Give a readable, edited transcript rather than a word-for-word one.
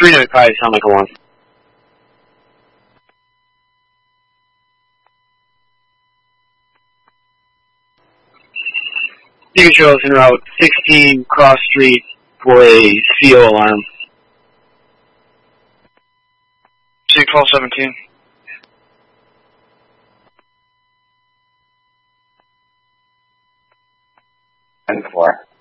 note probably sound like a 1. Sea Control is en route 16 Cross Street for a CO alarm. Sea Control 17. And 4.